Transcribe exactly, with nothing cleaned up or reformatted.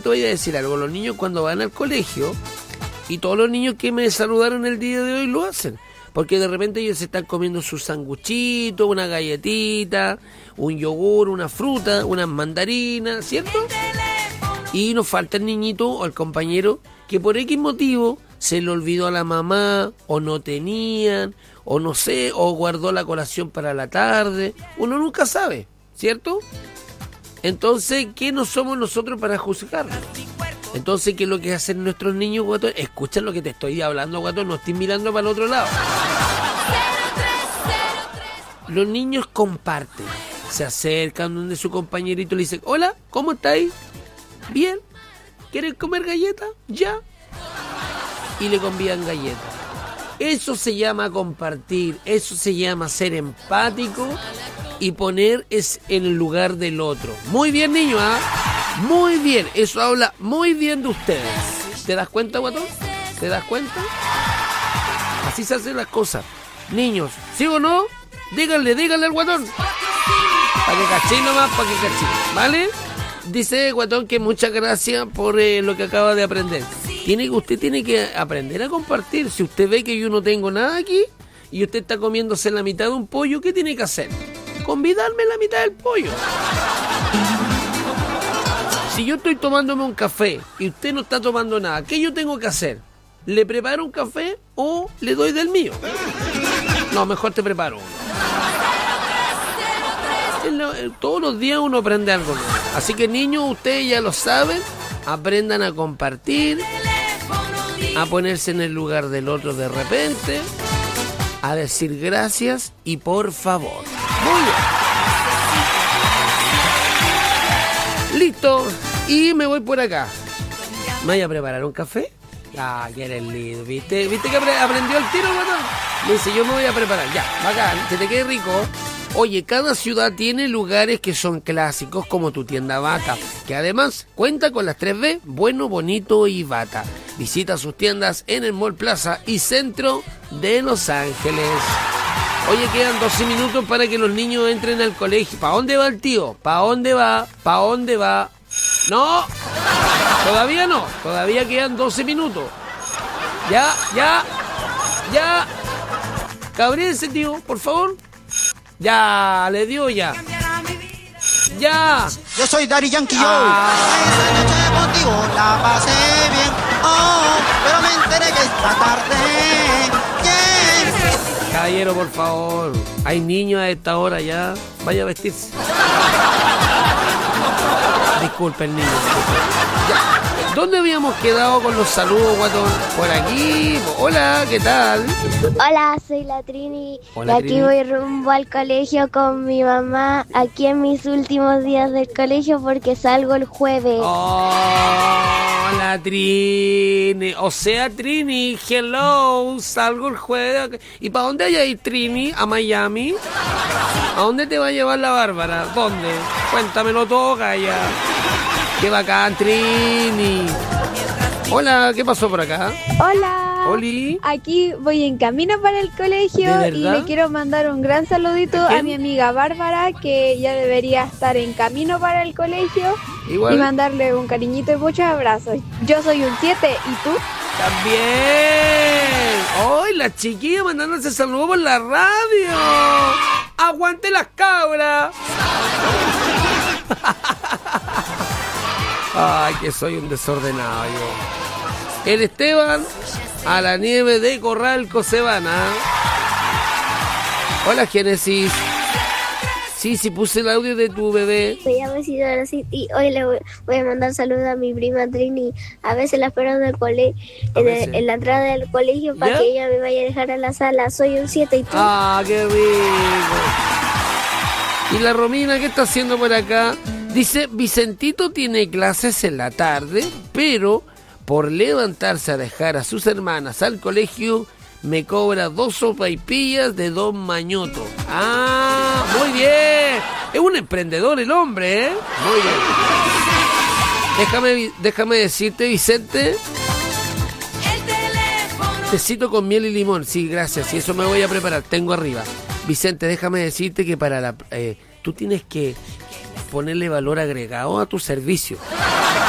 te voy a decir algo. Los niños cuando van al colegio, y todos los niños que me saludaron el día de hoy lo hacen, porque de repente ellos se están comiendo sus sanguchitos, una galletita, un yogur, una fruta, unas mandarinas, ¿cierto? Y nos falta el niñito o el compañero que por X motivo se le olvidó a la mamá, o no tenían, o no sé, o guardó la colación para la tarde. Uno nunca sabe, ¿cierto? Entonces, ¿qué no somos nosotros para juzgarlo? Entonces, ¿qué es lo que hacen nuestros niños, guatón? Escucha lo que te estoy hablando, guatón, no estoy mirando para el otro lado. Los niños comparten, se acercan donde su compañerito le dice, hola, ¿cómo estáis? Bien, ¿quieren comer galletas? Ya. Y le convían galletas. Eso se llama compartir, eso se llama ser empático y poner es en el lugar del otro. Muy bien, niño, ¿ah? ¿eh? Muy bien, eso habla muy bien de ustedes. ¿Te das cuenta, guatón? ¿Te das cuenta? Así se hacen las cosas. Niños, ¿sí o no? Díganle, díganle al guatón. Para que cachín nomás, para que cachín, ¿vale? Dice Guatón que muchas gracias por eh, lo que acaba de aprender. Tiene, usted tiene que aprender a compartir. Si usted ve que yo no tengo nada aquí y usted está comiéndose la mitad de un pollo, ¿qué tiene que hacer? Convidarme la mitad del pollo. Si yo estoy tomándome un café y usted no está tomando nada, ¿qué yo tengo que hacer? ¿Le preparo un café o le doy del mío? No, mejor te preparo uno. Todos los días uno aprende algo nuevo. Así que niños, ustedes ya lo saben, aprendan a compartir, a ponerse en el lugar del otro de repente, a decir gracias y por favor. Muy bien. Listo. Y me voy por acá. ¿Me voy a preparar un café? Ah, que eres lindo, ¿viste? ¿Viste que aprendió el tiro, guatón? Me dice, yo me voy a preparar. Ya, bacán, que te quede rico. Oye, cada ciudad tiene lugares que son clásicos como tu tienda Bata, que además cuenta con las tres B, bueno, bonito y Bata. Visita sus tiendas en el Mall Plaza y Centro de Los Ángeles. Oye, quedan doce minutos para que los niños entren al colegio. ¿Para dónde va el tío? ¿Para dónde va? ¿Para dónde va? No, todavía no, todavía quedan doce minutos. Ya, ya, ya. Cabríense, tío, por favor. Ya, le dio ya. Ya. Yo soy Daddy Yankee, yo. Ah. Esa noche contigo la pasé bien. Oh, pero me enteré que esta tarde. Yeah. Caballero, por favor. Hay niños a esta hora ya. Vaya a vestirse. Disculpen, niños. Ya. ¿Dónde habíamos quedado con los saludos, guatón? Por aquí. Hola, ¿qué tal? Hola, soy la Trini. Hola, y aquí Trini. voy rumbo al colegio con mi mamá. Aquí en mis últimos días del colegio porque salgo el jueves. Hola, Trini. O sea, Trini, hello. Salgo el jueves. ¿Y para dónde hay ahí, Trini? ¿A Miami? ¿A dónde te va a llevar la Bárbara? ¿Dónde? Cuéntamelo todo, Gaya. ¡Qué bacán, Trini! Hola, ¿qué pasó por acá? Hola. Oli. Aquí voy en camino para el colegio ¿De y verdad? le quiero mandar un gran saludito ¿A quién? a mi amiga Bárbara, que ya debería estar en camino para el colegio. Igual. Y mandarle un cariñito y muchos abrazos. Yo soy un siete, ¿y tú? ¡También! ¡Ay, la chiquilla mandándose saludos por la radio! ¡Aguante las cabras! Ay, que soy un desordenado yo. El Esteban a la nieve de Corralco se van, ¿ah? Hola, Génesis. Sí, sí, puse el audio de tu bebé. Me llamo Isidora y hoy le voy, voy a mandar saludos a mi prima Trini. A veces la espero en, el cole, A en, veces. el- en la entrada del colegio para ¿Ya? que ella me vaya a dejar a la sala. Soy un siete, ¿y tú? ¡Ah, qué rico! ¿Y la Romina qué está haciendo por acá? Dice, Vicentito tiene clases en la tarde, pero por levantarse a dejar a sus hermanas al colegio, me cobra dos sopaipillas de Don Mañoto. ¡Ah, muy bien! Es un emprendedor el hombre, ¿eh? Muy bien. Déjame, déjame decirte, Vicente... Tecito con miel y limón, sí, gracias, y eso me voy a preparar, tengo arriba. Vicente, déjame decirte que para la... Eh, tú tienes que ponerle valor agregado a tu servicio.